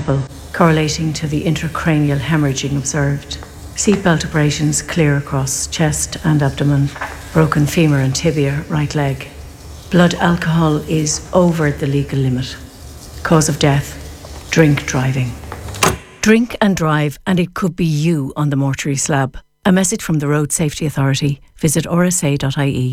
temple, correlating to the intracranial hemorrhaging observed. Seatbelt abrasions clear across chest and abdomen, broken femur and tibia, right leg. Blood alcohol is over the legal limit. Cause of death, drink driving. Drink and drive, and it could be you on the mortuary slab. A message from the Road Safety Authority. Visit rsa.ie.